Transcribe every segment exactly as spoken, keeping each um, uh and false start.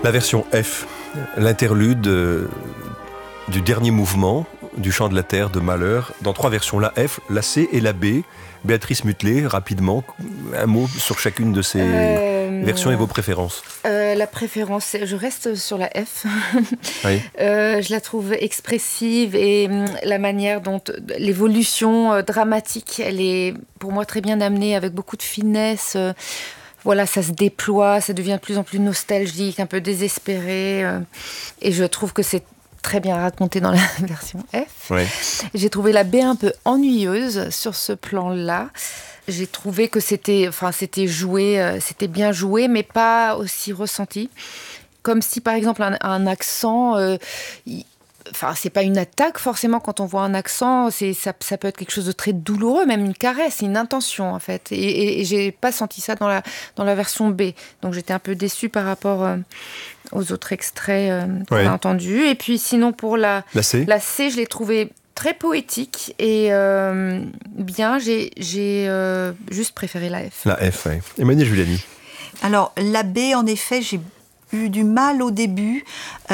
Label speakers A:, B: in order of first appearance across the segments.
A: La version F, l'interlude euh, du dernier mouvement du chant de la terre de Mahler, dans trois versions, la F, la C et la B. Béatrice Mutelet, rapidement, un mot sur chacune de ces euh, versions et vos préférences.
B: Euh, la préférence, je reste sur la F.
A: Oui.
B: euh, je la trouve expressive et hum, la manière dont l'évolution euh, dramatique, elle est pour moi très bien amenée avec beaucoup de finesse. Euh, voilà, ça se déploie, ça devient de plus en plus nostalgique, un peu désespéré. Euh, et je trouve que c'est très bien raconté dans la version F.
A: Ouais.
B: J'ai trouvé la B un peu ennuyeuse sur ce plan-là. J'ai trouvé que c'était, enfin, c'était joué, euh, c'était bien joué, mais pas aussi ressenti. Comme si, par exemple, un, un accent... Euh, y, Enfin, c'est pas une attaque forcément quand on voit un accent, c'est, ça, ça peut être quelque chose de très douloureux, même une caresse, une intention en fait. Et, et, et j'ai pas senti ça dans la, dans la version B. Donc j'étais un peu déçue par rapport euh, aux autres extraits euh, qu'on
A: ouais.
B: a entendus. Et puis sinon pour la,
A: la C,
B: la C, je l'ai trouvée très poétique et euh, bien. J'ai, j'ai euh, juste préféré la F.
A: La F, oui. Emmanuelle Giuliani.
C: Alors la B, en effet, j'ai eu du mal au début.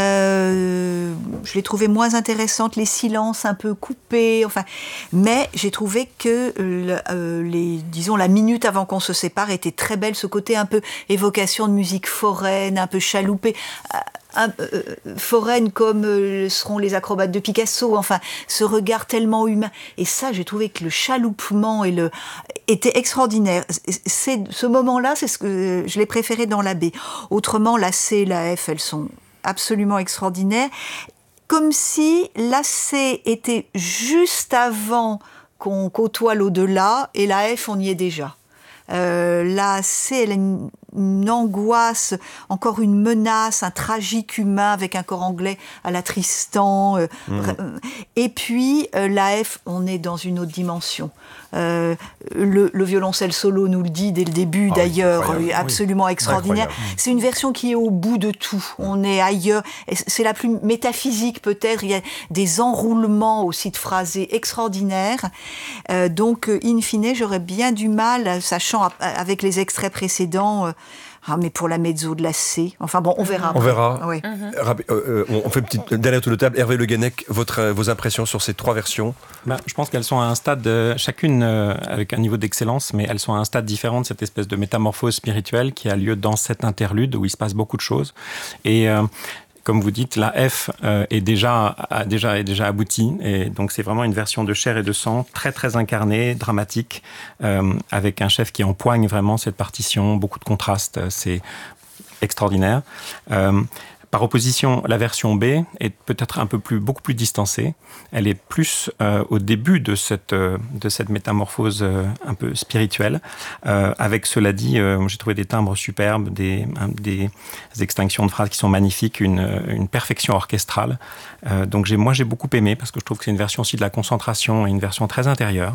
C: Euh, je l'ai trouvée moins intéressante, les silences un peu coupés. Enfin, mais j'ai trouvé que le, euh, les, disons, la minute avant qu'on se sépare était très belle. Ce côté un peu évocation de musique foraine, un peu chaloupée. Un, euh, foraine comme euh, seront les acrobates de Picasso, enfin ce regard tellement humain, et ça j'ai trouvé que le chaloupement et le était extraordinaire. C'est ce moment-là, c'est ce que je l'ai préféré dans la B. Autrement, la C et la F, elles sont absolument extraordinaires, comme si la C était juste avant qu'on côtoie l'au-delà, et la F on y est déjà. Euh, la C, elle a une, une angoisse, encore une menace, un tragique humain avec un corps anglais à la Tristan. Euh, mmh. Et puis, euh, la F, on est dans une autre dimension. Euh, le, le violoncelle solo nous le dit dès le début, ah d'ailleurs, oui, absolument oui. extraordinaire. Incroyable. C'est une version qui est au bout de tout. On est ailleurs. C'est la plus métaphysique, peut-être. Il y a des enroulements aussi de phrasés extraordinaires. Euh, donc, in fine, j'aurais bien du mal, sachant avec les extraits précédents, euh, ah, mais pour la mezzo de la C. Enfin bon, on verra.
A: On verra.
C: Oui.
A: Mm-hmm. Euh, euh, on fait une petite dernière tour de table. Hervé Le Guenec, votre, euh, vos impressions sur ces trois versions?
D: Ben, je pense qu'elles sont à un stade, euh, chacune euh, avec un niveau d'excellence, mais elles sont à un stade différent de cette espèce de métamorphose spirituelle qui a lieu dans cet interlude où il se passe beaucoup de choses. Et euh, comme vous dites, la F euh, est, déjà, a déjà, est déjà aboutie. Et donc, c'est vraiment une version de chair et de sang, très, très incarnée, dramatique, euh, avec un chef qui empoigne vraiment cette partition, beaucoup de contrastes. C'est extraordinaire. Euh, Par opposition, la version B est peut-être un peu plus, beaucoup plus distancée. Elle est plus euh, au début de cette, euh, de cette métamorphose euh, un peu spirituelle. Euh, avec cela dit, euh, j'ai trouvé des timbres superbes, des, des extinctions de phrases qui sont magnifiques, une, une perfection orchestrale. Euh, donc j'ai, moi, j'ai beaucoup aimé parce que je trouve que c'est une version aussi de la concentration et une version très intérieure.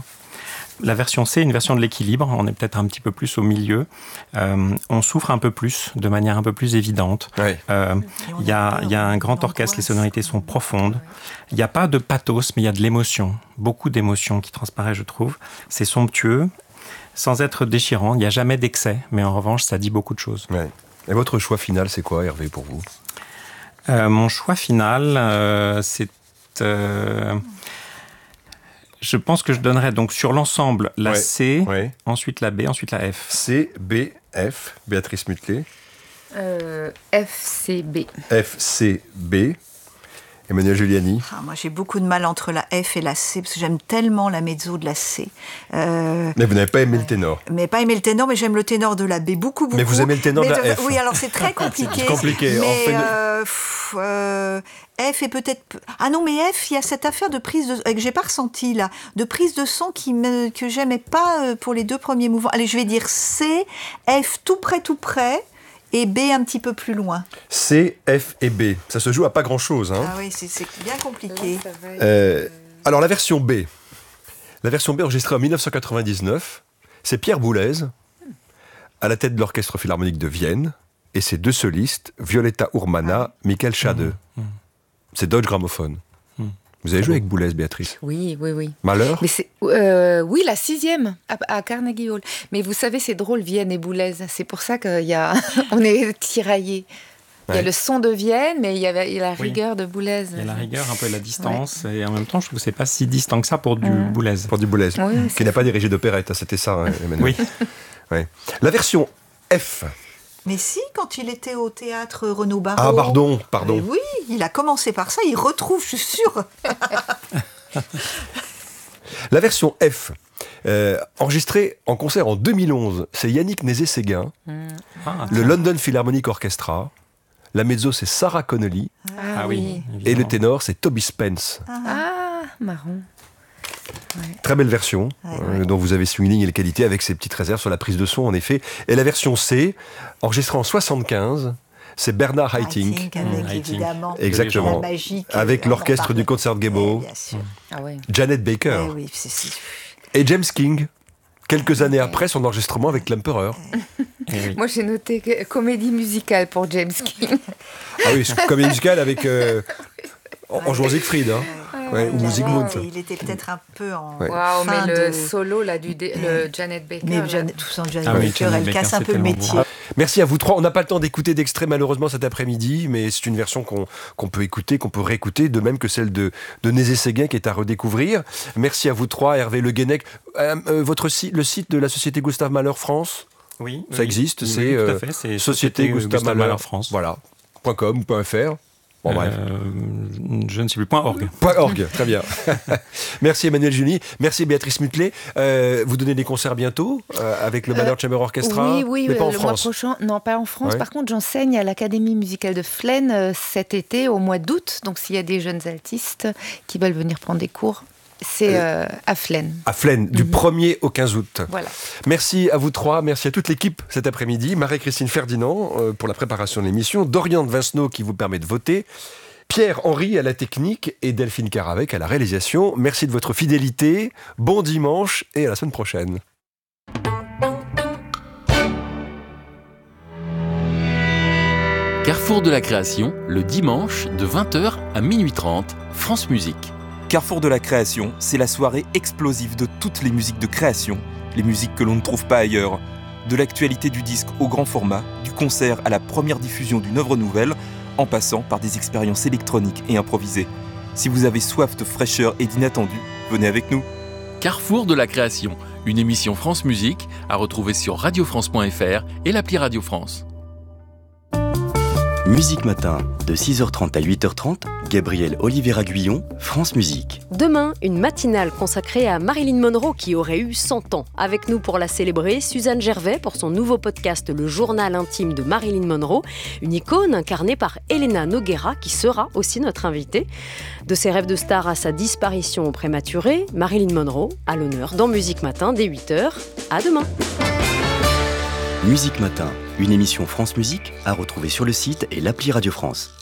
D: La version C est une version de l'équilibre, on est peut-être un petit peu plus au milieu, euh, on souffre un peu plus, de manière un peu plus évidente.
A: Oui.
D: Euh, il y a, y a un grand orchestre, les sonorités sont profondes. Il n'y a pas de pathos, mais il y a de l'émotion, beaucoup d'émotion qui transparaît, je trouve. C'est somptueux, sans être déchirant, il n'y a jamais d'excès, mais en revanche, ça dit beaucoup de choses.
A: Oui. Et votre choix final, c'est quoi, Hervé, pour vous?
D: euh, Mon choix final, euh, c'est... Euh, Je pense que je donnerais donc sur l'ensemble la ouais, C, ouais. ensuite la B, ensuite la F.
A: C, B, F. Béatrice Mutelet.
B: Euh, F, C, B.
A: F, C, B. Emmanuelle Giuliani.
C: Ah, moi, j'ai beaucoup de mal entre la F et la C, parce que j'aime tellement la mezzo de la C.
A: Euh, mais vous n'avez pas aimé le ténor.
C: Mais pas aimé le ténor, mais j'aime le ténor de la B, beaucoup, beaucoup.
A: Mais vous aimez le ténor
C: mais
A: de la
C: de,
A: F.
C: Oui, alors c'est très compliqué.
A: C'est compliqué.
C: Mais,
A: en fait,
C: euh, pff, euh, F est peut-être... Ah non, mais F, il y a cette affaire de prise de... que j'ai pas ressenti, là. De prise de son qui me... que j'aimais pas pour les deux premiers mouvements. Allez, je vais dire C, F tout près, tout près. Et B un petit peu plus loin.
A: C, F et B. Ça se joue à pas grand-chose. Hein.
C: Ah oui, c'est, c'est bien compliqué.
A: Euh, alors, la version B. La version B enregistrée en dix-neuf cent quatre-vingt-dix-neuf. C'est Pierre Boulez, à la tête de l'Orchestre Philharmonique de Vienne, et ses deux solistes, Violetta Urmana, Michael Schade. Mmh, mmh. C'est Deutsche Grammophon. Mmh. Vous avez joué avec Boulez, Béatrice?
B: Oui, oui, oui.
A: Mahler?
B: Mais c'est, euh, oui, la sixième, à, à Carnegie Hall. Mais vous savez, c'est drôle, Vienne et Boulez. C'est pour ça qu'il y a... on est tiraillés. Il y a le son de Vienne, mais il y a la
D: Oui.
B: rigueur de Boulez.
D: Il y a la rigueur, un peu la distance, ouais. Et en même temps, je trouve que c'est pas si distant que ça pour du mmh. Boulez.
A: Pour du Boulez,
B: oui,
A: qui n'a pas dirigé d'opérette, c'était ça, hein, Emmanuel.
D: Oui.
A: Ouais. La version F.
C: Mais si, quand il était au théâtre Renaud Barreau.
A: Ah, pardon, pardon.
C: Mais oui, il a commencé par ça, il retrouve, je suis sûre.
A: La version F, euh, enregistrée en concert en deux mille onze, c'est Yannick Nézet-Séguin, mmh. ah, le London Philharmonic Orchestra. La mezzo, c'est Sarah Connolly.
B: Ah, ah oui.
A: Et le ténor, c'est Toby Spence.
B: Ah, ah marron.
A: Ouais. Très belle version, ouais, euh, ouais. dont vous avez souligné les qualités avec ses petites réserves sur la prise de son, en effet. Et la version C, enregistrée en soixante-quinze, c'est Bernard Haitink.
C: Avec, mmh. évidemment,
A: exactement.
C: La magique,
A: avec l'orchestre du Concertgebouw,
C: ouais,
B: ah ouais.
A: Janet Baker.
C: Ouais, oui, c'est, c'est...
A: Et James King, quelques années après son enregistrement avec l'Empereur.
B: Oui. Moi, j'ai noté que, comédie musicale pour James King.
A: Ah oui, comédie musicale avec... Euh, en, en jouant Siegfried, hein. Ouais, ou Zygmunt.
C: Il était peut-être un peu en.
B: Ouais. Waouh, mais
C: de...
B: le solo là du dé... le Janet Baker.
C: Mais Janet, tout sans Janet
A: ah oui,
C: Baker, elle Baker, casse un peu le métier.
A: Bon. Merci à vous trois. On n'a pas le temps d'écouter d'extrait malheureusement cet après-midi, mais c'est une version qu'on, qu'on peut écouter, qu'on peut réécouter, de même que celle de, de Nézet-Séguin qui est à redécouvrir. Merci à vous trois, Hervé Le Guenec. Euh, euh, votre site, le site de la Société Gustave Mahler France.
D: Oui,
A: ça existe.
D: Oui,
A: c'est,
D: oui, tout
A: euh,
D: à fait. C'est
A: Société Gustave, Gustave Mahler
D: France.
A: Voilà. .com ou .fr. Bon, bref.
D: Euh, je ne sais plus, point .org.
A: Point .org, très bien. Merci Emmanuel Juni, merci Béatrice Mutlet. Euh, vous donnez des concerts bientôt euh, avec le Mahler Chamber Orchestra,
B: oui, oui,
A: mais pas
B: euh,
A: en
B: le
A: France.
B: Mois prochain, non, pas en France.
A: Ouais.
B: Par contre, j'enseigne à l'Académie musicale de Flaine euh, cet été, au mois d'août. Donc, s'il y a des jeunes altistes qui veulent venir prendre des cours, c'est euh, à Flaine.
A: À Flaine, du mmh. premier au quinze août.
B: Voilà.
A: Merci à vous trois, merci à toute l'équipe cet après-midi. Marie-Christine Ferdinand euh, pour la préparation de l'émission, Dorian de Vincenot qui vous permet de voter, Pierre-Henri à la technique et Delphine Caravec à la réalisation. Merci de votre fidélité, bon dimanche et à la semaine prochaine.
E: Carrefour de la création, le dimanche de vingt heures à minuit trente, France Musique.
F: Carrefour de la création, c'est la soirée explosive de toutes les musiques de création, les musiques que l'on ne trouve pas ailleurs. De l'actualité du disque au grand format, du concert à la première diffusion d'une œuvre nouvelle, en passant par des expériences électroniques et improvisées. Si vous avez soif de fraîcheur et d'inattendu, venez avec nous.
E: Carrefour de la création, une émission France Musique à retrouver sur radio france point f r et l'appli Radio France.
G: Musique Matin, de six heures trente à huit heures trente, Gabriel Oliveira-Guillon, France Musique.
H: Demain, une matinale consacrée à Marilyn Monroe qui aurait eu cent ans. Avec nous pour la célébrer, Suzanne Gervais pour son nouveau podcast Le Journal intime de Marilyn Monroe, une icône incarnée par Elena Noguera qui sera aussi notre invitée. De ses rêves de star à sa disparition prématurée, Marilyn Monroe à l'honneur dans Musique Matin dès huit heures. À demain.
G: Musique Matin, une émission France Musique à retrouver sur le site et l'appli Radio France.